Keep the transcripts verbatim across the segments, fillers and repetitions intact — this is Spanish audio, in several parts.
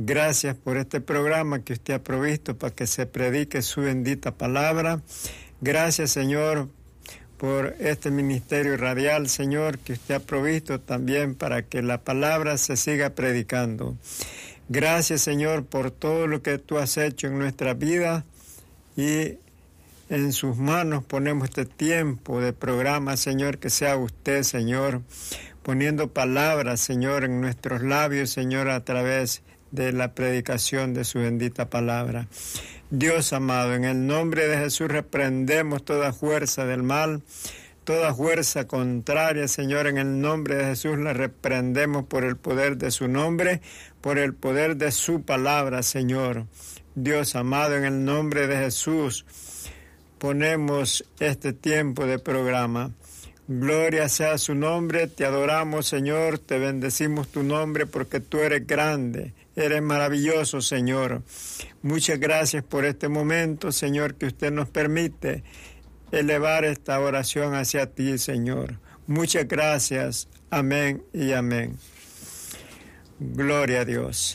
Gracias por este programa que usted ha provisto para que se predique su bendita palabra. Gracias, Señor, por este ministerio radial, Señor, que usted ha provisto también para que la palabra se siga predicando. Gracias, Señor, por todo lo que tú has hecho en nuestra vida, y en sus manos ponemos este tiempo de programa, Señor, que sea usted, Señor, poniendo palabras, Señor, en nuestros labios, Señor, a través de la predicación de su bendita palabra. Dios amado, en el nombre de Jesús reprendemos toda fuerza del mal, toda fuerza contraria, Señor, en el nombre de Jesús la reprendemos por el poder de su nombre, por el poder de su palabra, Señor. Dios amado, en el nombre de Jesús ponemos este tiempo de programa. Gloria sea su nombre, te adoramos, Señor, te bendecimos tu nombre porque tú eres grande, eres maravilloso, Señor. Muchas gracias por este momento, Señor, que usted nos permite elevar esta oración hacia ti, Señor. Muchas gracias, amén y amén. Gloria a Dios.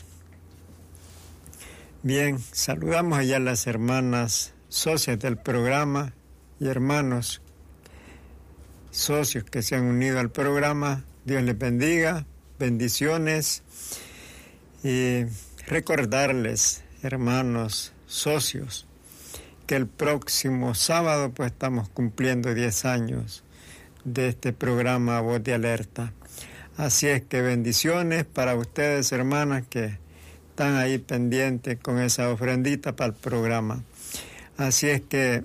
Bien, saludamos allá a las hermanas socias del programa y hermanos socios que se han unido al programa. Dios les bendiga, bendiciones, y recordarles, hermanos socios, que el próximo sábado pues estamos cumpliendo diez años de este programa Voz de Alerta. Así es que bendiciones para ustedes, hermanas, que están ahí pendientes con esa ofrendita para el programa. Así es que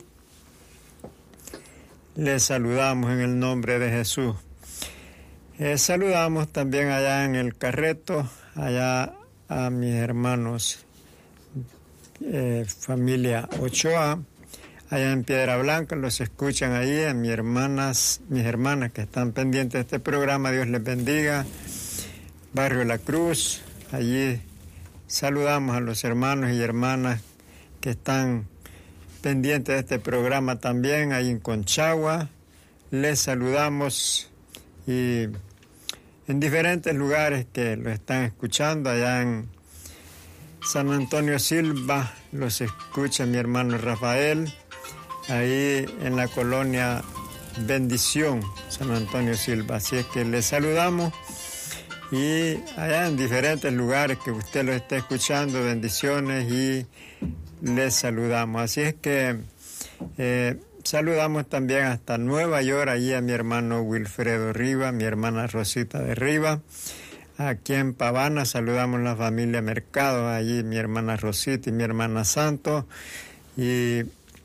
les saludamos en el nombre de Jesús. Eh, saludamos también allá en el Carreto, allá a mis hermanos, eh, familia Ochoa, allá en Piedra Blanca, los escuchan ahí, a mis hermanas, mis hermanas que están pendientes de este programa, Dios les bendiga. Barrio La Cruz, allí saludamos a los hermanos y hermanas que están pendientes de este programa también, ahí en Conchagua. Les saludamos, y en diferentes lugares que lo están escuchando, allá en San Antonio Silva, los escucha mi hermano Rafael, ahí en la colonia Bendición, San Antonio Silva. Así es que les saludamos, y allá en diferentes lugares que usted lo esté escuchando, bendiciones, y les saludamos. Así es que eh, saludamos también hasta Nueva York, allí a mi hermano Wilfredo Riva, mi hermana Rosita de Riva. Aquí en Pavana saludamos la familia Mercado, allí mi hermana Rosita y mi hermana Santos. Y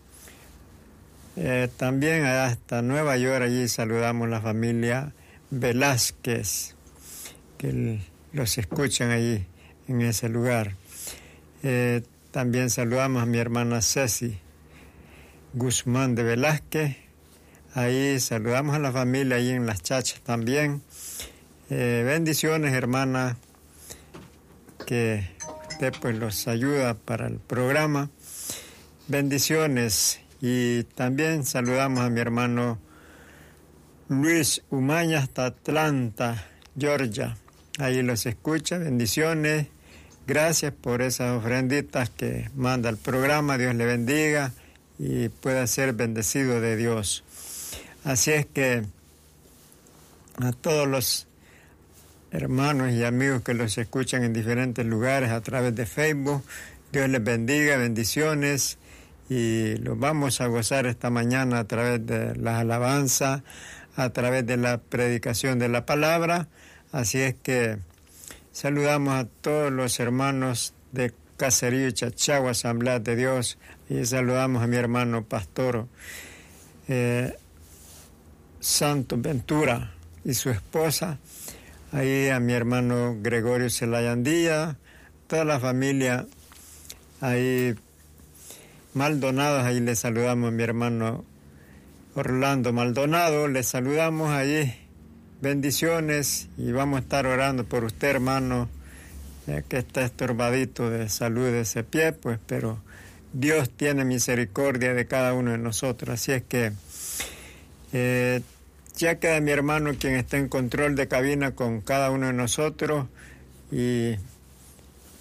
eh, también hasta Nueva York, allí saludamos la familia Velázquez, que los escuchan allí en ese lugar. Eh, También saludamos a mi hermana Ceci Guzmán de Velázquez. Ahí saludamos a la familia ahí en Las Chachas también. Eh, bendiciones, hermana, que usted pues los ayuda para el programa. Bendiciones. Y también saludamos a mi hermano Luis Umaña hasta Atlanta, Georgia. Ahí los escucha. Bendiciones. Gracias por esas ofrenditas que manda el programa. Dios le bendiga y pueda ser bendecido de Dios. Así es que a todos los hermanos y amigos que los escuchan en diferentes lugares a través de Facebook, Dios les bendiga, bendiciones, y los vamos a gozar esta mañana a través de las alabanzas, a través de la predicación de la palabra. Así es que saludamos a todos los hermanos de Caserío Chachagua, Asamblea de Dios, y saludamos a mi hermano pastor eh, Santos Ventura y su esposa, ahí a mi hermano Gregorio Celayandía, toda la familia ahí Maldonados, ahí les saludamos a mi hermano Orlando Maldonado, les saludamos ahí. Bendiciones, y vamos a estar orando por usted, hermano, ya que está estorbadito de salud de ese pie, pues, pero Dios tiene misericordia de cada uno de nosotros. Así es que eh, ya queda mi hermano quien está en control de cabina con cada uno de nosotros, y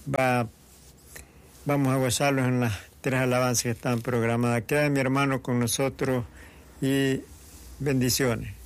va, vamos a gozarlos en las tres alabanzas que están programadas. Queda mi hermano con nosotros y bendiciones.